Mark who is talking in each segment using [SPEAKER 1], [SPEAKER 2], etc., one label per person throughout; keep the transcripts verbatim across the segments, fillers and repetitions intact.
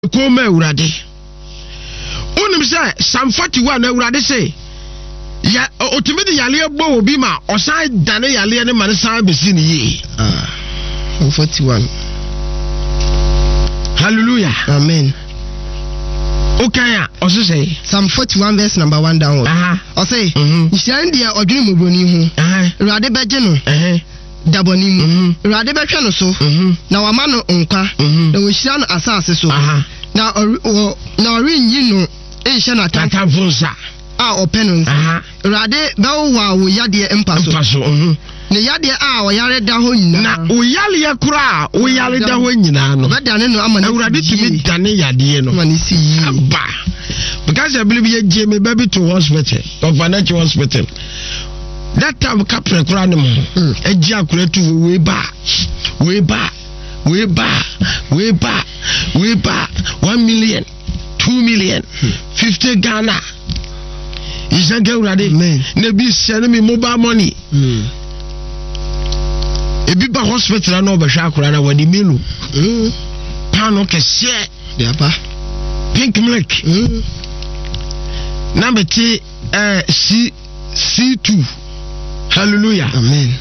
[SPEAKER 1] koma urade onim say Psalm forty-one urade say ya otimidi yale agbo obi ma osan dane yale ne mane san besi ne yi
[SPEAKER 2] ah forty-one.
[SPEAKER 1] Hallelujah.
[SPEAKER 2] Amen.
[SPEAKER 1] Okay, also say
[SPEAKER 2] Psalm forty-one verse number one down.
[SPEAKER 1] Uh-huh.
[SPEAKER 2] I say,
[SPEAKER 1] mm-hmm.
[SPEAKER 2] dia odwene moboni hu.
[SPEAKER 1] Uh-huh.
[SPEAKER 2] Rade beje no.
[SPEAKER 1] Uh-huh.
[SPEAKER 2] Daboni mu.
[SPEAKER 1] Mm-hmm.
[SPEAKER 2] Rade betwe no so.
[SPEAKER 1] Mm-hmm.
[SPEAKER 2] Na wama no nkwa.
[SPEAKER 1] Mm-hmm.
[SPEAKER 2] Na wo hira no asase so.
[SPEAKER 1] Uh-huh.
[SPEAKER 2] Na o na ori nyi no ehye na
[SPEAKER 1] tatamfunsa.
[SPEAKER 2] Ah open no.
[SPEAKER 1] Aha.
[SPEAKER 2] Rade bewo wa wo yade empaso.
[SPEAKER 1] Empaso. Mhm.
[SPEAKER 2] Ne yade a wo yare da ho nyina.
[SPEAKER 1] Na wo yale ye kura, wo yale da ho nyina no.
[SPEAKER 2] Bedane no amane.
[SPEAKER 1] Awurade timi dane yade no.
[SPEAKER 2] Amane si yi.
[SPEAKER 1] Aba. Because I believe you gave me baby to hospital, to financial hospital. That time capre kura no mo. Eji akure tu we ba. We ba. We ba. We ba. We ba. one million. two million. fifty Ghana. Isn't it ready? Ne be sending me mobile money.
[SPEAKER 2] Mm.
[SPEAKER 1] A big hospital no be shakura wa di menu.
[SPEAKER 2] Mm.
[SPEAKER 1] Pano ke share.
[SPEAKER 2] Yapa.
[SPEAKER 1] Pink milk.
[SPEAKER 2] Mm.
[SPEAKER 1] Number T uh C C two. Hallelujah.
[SPEAKER 2] Amen.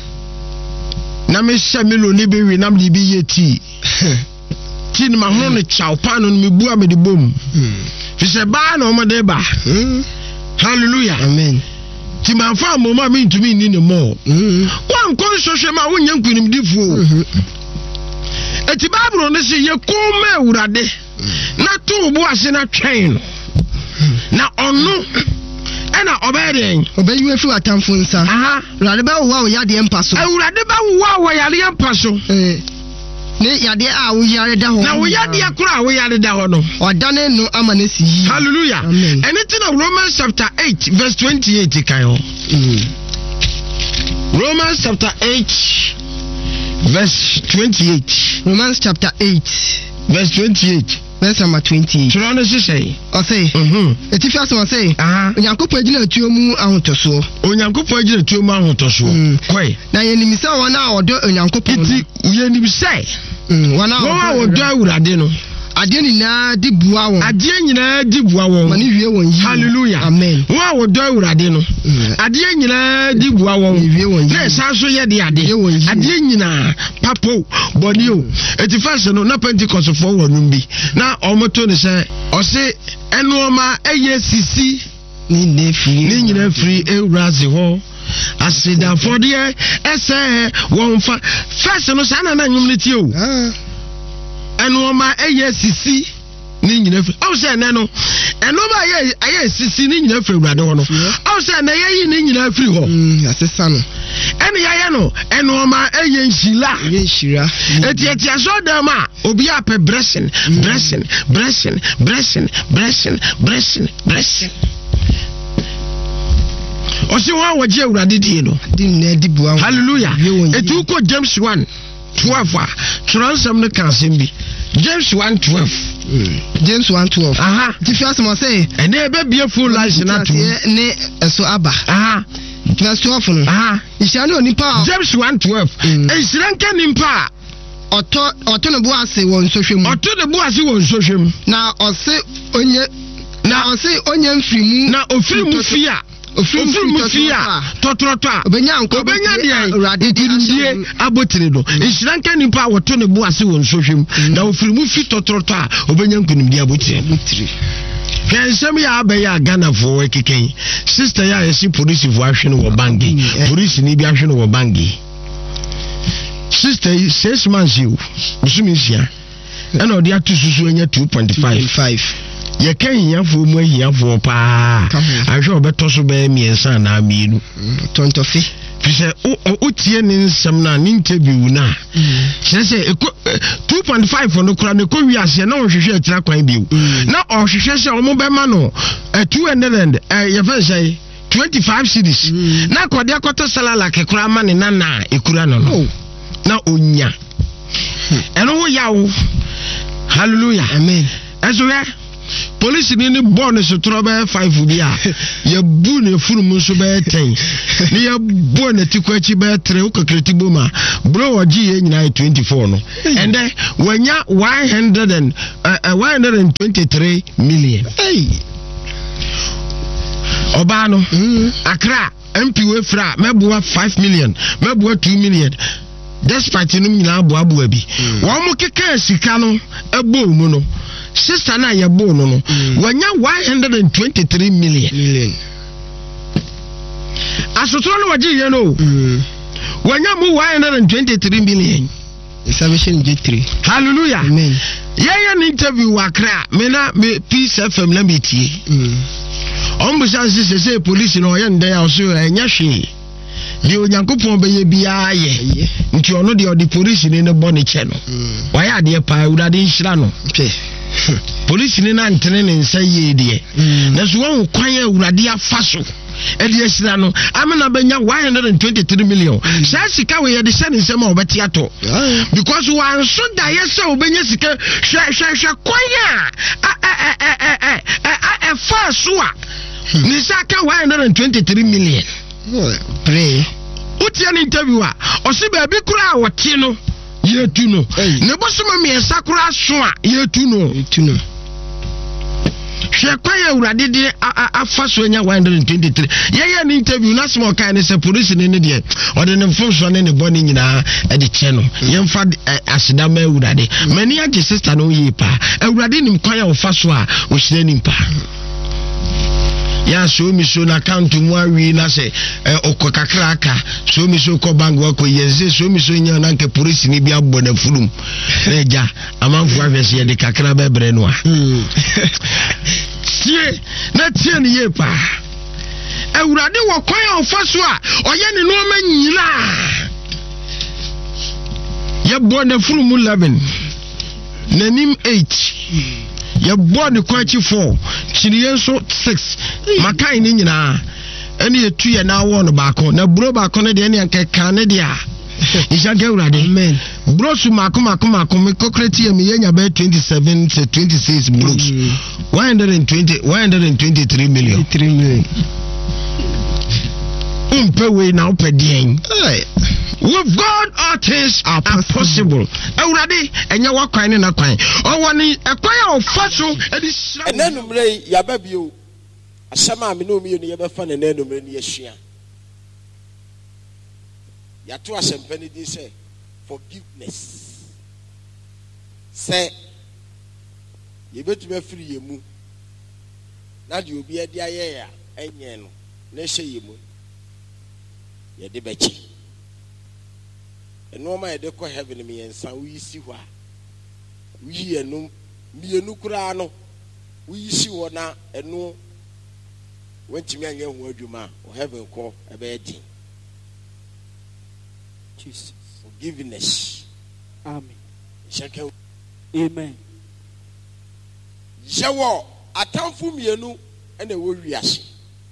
[SPEAKER 1] Na me share melo ni be we nam di bi yeti. Tin ma ho ne chaw pano me bua me di bom.
[SPEAKER 2] Mm.
[SPEAKER 1] Fi se ba na o mo de ba.
[SPEAKER 2] Mm.
[SPEAKER 1] Hallelujah.
[SPEAKER 2] Amen.
[SPEAKER 1] Ti man fa mo ma me ntumi ni ne mo.
[SPEAKER 2] Mhm.
[SPEAKER 1] Wan kon sohwe ma wonya nkunim difo.
[SPEAKER 2] Mhm.
[SPEAKER 1] Eti Bible no se ye koma urade. Na to bo ase na twen no. Na ono ena obeden
[SPEAKER 2] obeyu efi atamfo nsa.
[SPEAKER 1] Aha.
[SPEAKER 2] Urade ba wo yade empaso.
[SPEAKER 1] Urade ba wo wo yade empaso.
[SPEAKER 2] Eh. Ne yade a wo yare da ho.
[SPEAKER 1] Na wo yade akura wo yade da ho no.
[SPEAKER 2] Odane no amane si yi.
[SPEAKER 1] Hallelujah.
[SPEAKER 2] Amen.
[SPEAKER 1] Anything of Romans chapter eight verse twenty-eight kan ho.
[SPEAKER 2] Mm.
[SPEAKER 1] Romans chapter eight verse twenty-eight.
[SPEAKER 2] Romans chapter eight
[SPEAKER 1] verse twenty-eight.
[SPEAKER 2] verse number twenty-eight.
[SPEAKER 1] Tro no say.
[SPEAKER 2] O say.
[SPEAKER 1] Mhm.
[SPEAKER 2] Eti fiaso o say.
[SPEAKER 1] Aha.
[SPEAKER 2] Onyankopon agina atuo mu ahotoso.
[SPEAKER 1] Onyankopon agina atuo mu ahotoso. Koi.
[SPEAKER 2] Na ye nimisa wona odo onyankopon.
[SPEAKER 1] Iti ye nimisa.
[SPEAKER 2] Mm, wona
[SPEAKER 1] odo awurade no.
[SPEAKER 2] Ade nyina di bua won.
[SPEAKER 1] Ade nyina di bua won.
[SPEAKER 2] Mani hwie won yi.
[SPEAKER 1] Hallelujah.
[SPEAKER 2] Amen.
[SPEAKER 1] Wa odo awurade no. Ade nyina di bua won.
[SPEAKER 2] Hwie won yi.
[SPEAKER 1] Na sa so ye de ade. Ade nyina papo body o. Eti first no na Pentecost for wonum bi. Na omoto ne se o se enuoma eye sisi
[SPEAKER 2] ni ne free.
[SPEAKER 1] Ni nyina free ewuraze ho. Asida for there ese won fa first no sa na na nyumniti o.
[SPEAKER 2] Ah.
[SPEAKER 1] Enuoma eye sisi ni nyina free. O se na no enuoma eye eye sisi ni nyina free ewurade ho no. O se na ye yi ni nyina free ho.
[SPEAKER 2] Mm, asesa no.
[SPEAKER 1] Eni ya ya no enuoma eye nshila.
[SPEAKER 2] Eye nshira.
[SPEAKER 1] Eti eti aso dem a obi ape blessing, blessing, blessing, blessing, blessing, blessing, blessing. Osi wa waje urade die no.
[SPEAKER 2] Di na di bua.
[SPEAKER 1] Hallelujah. Eti uko James one twelve a transam no kan sembi. James one twelve.
[SPEAKER 2] Mm. James one twelve.
[SPEAKER 1] Aha.
[SPEAKER 2] Ti fiaso mo say.
[SPEAKER 1] Ene ebe beautiful life na to.
[SPEAKER 2] Ne eso aba.
[SPEAKER 1] Aha.
[SPEAKER 2] Verse twelve no.
[SPEAKER 1] Aha.
[SPEAKER 2] Ishani onipa.
[SPEAKER 1] James one twelve. Ensiranka nimpa.
[SPEAKER 2] Oto oto ne bo ase won sohwem.
[SPEAKER 1] Oto ne bo ase won sohwem.
[SPEAKER 2] Na ose onye na ose onye mfirimu
[SPEAKER 1] na ofirimu fia. Ofirimu fia. Totroto a.
[SPEAKER 2] Obenya anko.
[SPEAKER 1] Obenya de urade die abotire do. Ensiranka nimpa oto ne bo ase won sohwem. Na ofirimu fi totroto a obenya nkunim die abotire. Kensem ya abaya Ghana for ekeken. Sister ya yesi police vo ahwe no wo bangi. Police ni bi ahwe no wo bangi. Sister six months you. Musumisia. And odi atu susu enya two point five. Ye kan hiafo mu hiafo pa. Ahwe obeto so be miensa na mienu.
[SPEAKER 2] Tontofi.
[SPEAKER 1] Fise o tie ni nsem na ni interview na. Sese two point five no kura ne ko wi ase na ohwehwe atira kwan biu. Na ohwehwe se o mo be ma no two hundred eh ye fa say twenty-five cities. Na kode akoto salala ke kura ma ne na na ekura no no. Na onya. Eno wo yawo. Hallelujah.
[SPEAKER 2] Amen.
[SPEAKER 1] Ezo ya police ni ni born so trobe five bi a ye bu ne furu mu so be ten ni ye bu ne tikwachi be three o kakreti boma bro oji ye nyina twenty-four no and then wanya one hundred and uh, one hundred twenty-three million hey Obano mm. Accra M P we fra meboa five million meboa two million despite no nyina aboa aboa bi wo mo keka sika no ebo mu no sister na ye bo no no wanya one hundred twenty-three million million asotro no waji ye no wanya mu one hundred twenty-three million salvation G three hallelujah amen yeah yeah interview Accra me na me Peace F M na metie ombusa sise se police no ye ndey aso enya hwe di onyankopon be ye bia ye nti ono de odi police ni ne boni che no wa ya de pa urade nhira no police ni na ntene ne nsa ye de na so won kwan ya urade afaso e de nhira no amena benya one hundred twenty-three million sa sika we ye de se ne nsema obeti ato because one so da ye se obenya sika hwe hwe hwe kwan ya eh eh eh eh eh faso a Nisaka one hundred twenty-three million. Pray. Uti an interview a osiba bi kura wote no ye tu no. Ne bosoma me sakura so a ye tu no. Tu no. Hwe kwaya urade de afaso nya one hundred twenty-three. Ye ye an interview na small kind ne se police ne ne de. Ode ne mfonso ne ne boni nyina e de che no. Ye mfa asida ma urade. Mani age sister no ye pa. Urade nim kwaya ofaso a o hire nim pa. Ya so mi so na account mu awi na se okokakra aka so mi so ko bank wa ko yense so mi so nya na nke police ni bi abbo na fulum na eja amanfo ahwese ye de kakra bebre no a tie na tie ni ye pa ewurade wo kwan ofaso a oye ne no ma nyila ye bo na fulum eleven nanim eight ya born the kwachi four chiriyenso six makai ni nyina eni etu ye na wo no baako na bro baako ne de eni anka kan ne de a ishanke urade amen bro su mako mako mako me kokreti ye me yenya be twenty-seven to twenty-six bros one hundred twenty one hundred twenty-three million three million umpe we na opedien with God all things are possible. Ewurade enya wakwan ne na kwan. Owoni ekwan ofaso edi shira.
[SPEAKER 3] Enanumre ya babio. Asama me no mi ne ye befa ne nanumre ne yehia. Ya to asempani di say forgiveness. Say ye betuma free ye mu. Na de obi ade aye ya enye no na hye ye mu. Ye de bechi. And no man de ko heaven me and san we see wa we enu me enu kura no we see wo na enu wentimi anya hu adwuma o heaven ko e be din Jesus forgiveness amen shaka amen jawo atamfu mienu ena wo wiase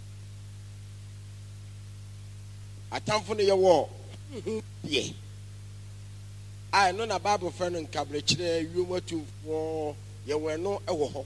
[SPEAKER 3] atamfu ne ye wo ye I know na Bible friend in Cabrechire, you were to war, you were no a war.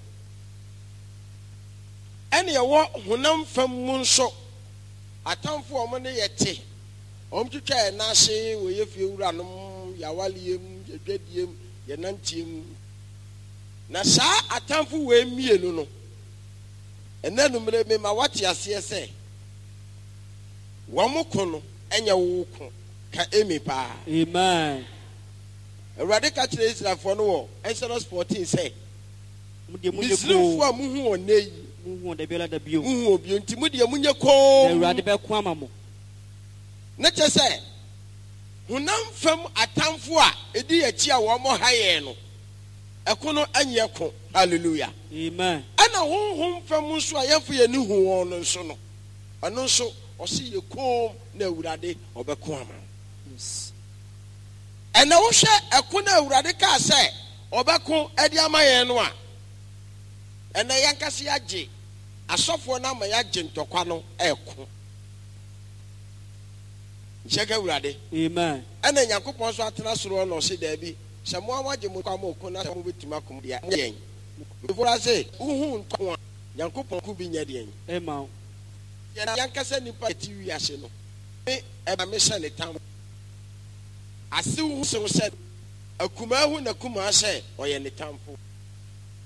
[SPEAKER 3] Any a war, Hunam from Munso, a town for money yet. Om to try and say, we if you run, Yawalium, Yedium, Yanantim. Nasa, a town for way me no. And then me my what you say. One more corner, and your walk. Ka emi pa amen Radical church Israel for no Exodus fourteen say Muslim for muhu onei muhu de bela da bio muhu obi ntimu de munye ko Awurade be ko amamo na che say hunam fam atamfo a edi achi a wo mo haye no ekono anye ko hallelujah amen ana honhom fam nso a yefo ye ni hu won no nso no ano nso o si ye ko na Awurade obeko amamo. And now, she a kuna radical say, Obako Ediama Noa. And the Yankasiaji, a software number Yajin Tokano, Eko. Shaka Radi, amen. And then Yakupon Swatana Suron or see Debbie, Samoa Jamukamo Kuna with Timakum, before I say uhu ntwa Nyankopon ku bi nya de en
[SPEAKER 4] e ma
[SPEAKER 3] ya yankasa nipa ti wi ase no me e ba me hye ne tam ase uhu se wo se akuma hu na kuma se oye ne tamfo